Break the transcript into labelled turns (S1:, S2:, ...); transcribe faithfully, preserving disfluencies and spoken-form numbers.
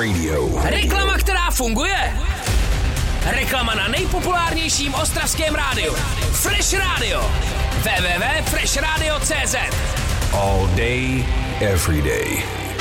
S1: Radio.
S2: Reklama, která funguje. Reklama na nejpopulárnějším ostravském rádiu. Fresh Radio. w w w tečka fresh radio tečka c z.
S1: All day, every day.